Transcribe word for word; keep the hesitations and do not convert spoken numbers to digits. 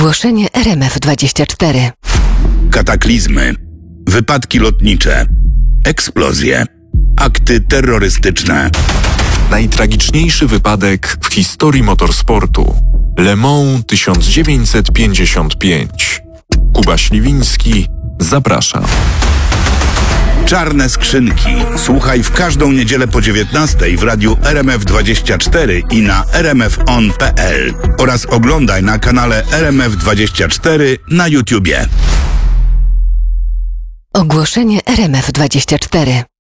Ogłoszenie R M F dwadzieścia cztery. Kataklizmy, wypadki lotnicze, eksplozje, akty terrorystyczne. Najtragiczniejszy wypadek w historii motorsportu. Le Mans tysiąc dziewięćset pięćdziesiąt pięć. Kuba Śliwiński zaprasza. Czarne skrzynki. Słuchaj w każdą niedzielę po dziewiętnastej w radiu R M F dwadzieścia cztery i na r m f on kropka p l oraz oglądaj na kanale R M F dwadzieścia cztery na YouTubie. Ogłoszenie R M F dwadzieścia cztery.